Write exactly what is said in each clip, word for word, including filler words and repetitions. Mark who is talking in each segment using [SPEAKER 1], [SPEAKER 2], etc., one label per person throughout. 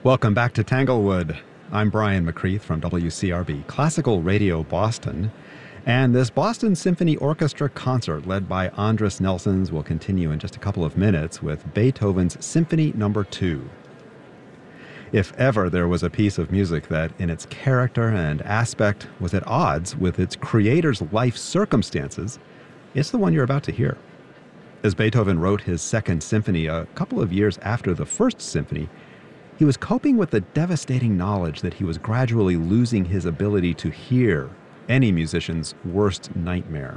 [SPEAKER 1] Welcome back to Tanglewood. I'm Brian McCreath from W C R B, Classical Radio Boston. And this Boston Symphony Orchestra concert led by Andris Nelsons will continue in just a couple of minutes with Beethoven's Symphony Number two. If ever there was a piece of music that, in its character and aspect, was at odds with its creator's life circumstances, it's the one you're about to hear. As Beethoven wrote his Second Symphony a couple of years after the First Symphony, he was coping with the devastating knowledge that he was gradually losing his ability to hear, any musician's worst nightmare.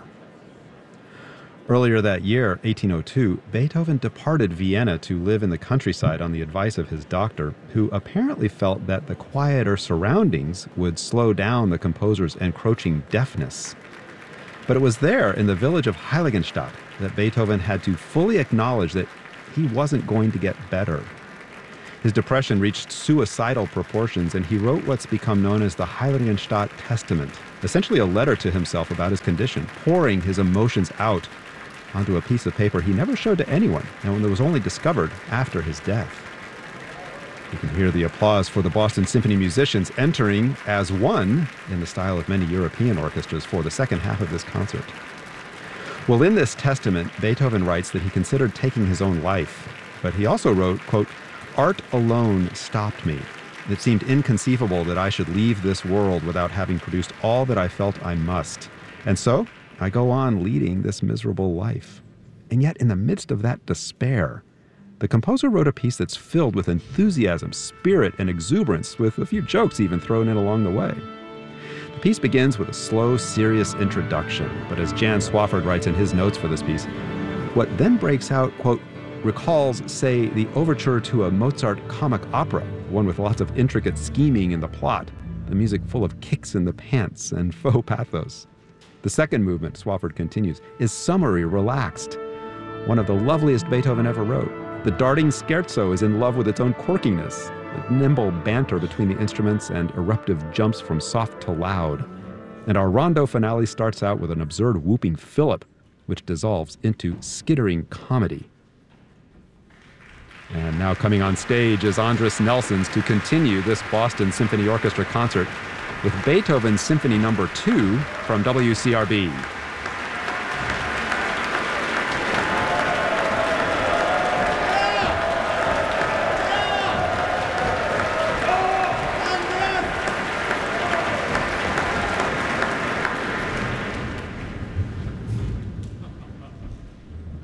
[SPEAKER 1] Earlier that year, eighteen oh two, Beethoven departed Vienna to live in the countryside on the advice of his doctor, who apparently felt that the quieter surroundings would slow down the composer's encroaching deafness. But it was there, in the village of Heiligenstadt, that Beethoven had to fully acknowledge that he wasn't going to get better. His depression reached suicidal proportions, and he wrote what's become known as the Heiligenstadt Testament, essentially a letter to himself about his condition, pouring his emotions out onto a piece of paper he never showed to anyone, and it was only discovered after his death. You can hear the applause for the Boston Symphony musicians entering as one, in the style of many European orchestras, for the second half of this concert. Well, in this testament, Beethoven writes that he considered taking his own life, but he also wrote, quote, "Art alone stopped me. It seemed inconceivable that I should leave this world without having produced all that I felt I must. And so, I go on leading this miserable life." And yet, in the midst of that despair, the composer wrote a piece that's filled with enthusiasm, spirit, and exuberance, with a few jokes even thrown in along the way. The piece begins with a slow, serious introduction, but as Jan Swafford writes in his notes for this piece, what then breaks out, quote, recalls, say, the overture to a Mozart comic opera, one with lots of intricate scheming in the plot, the music full of kicks in the pants and faux pathos. The second movement, Swafford continues, is summery, relaxed, one of the loveliest Beethoven ever wrote. The darting scherzo is in love with its own quirkiness, the nimble banter between the instruments and eruptive jumps from soft to loud. And our rondo finale starts out with an absurd whooping fillip, which dissolves into skittering comedy. And now coming on stage is Andris Nelsons to continue this Boston Symphony Orchestra concert with Beethoven's Symphony Number two from W C R B.